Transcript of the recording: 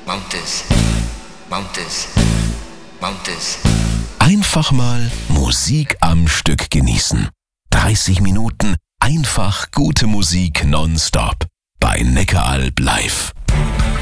Mountains, Mountains, Mountains. Einfach mal Musik am Stück genießen. 30 Minuten einfach gute Musik nonstop bei Neckaralb live.